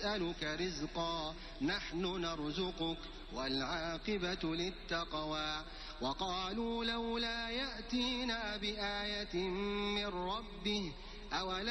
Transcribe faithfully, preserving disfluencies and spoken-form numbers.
نسألك رزقا نحن نرزقك والعاقبة للتقوى. وقالوا لولا يأتينا بآية من ربه أولا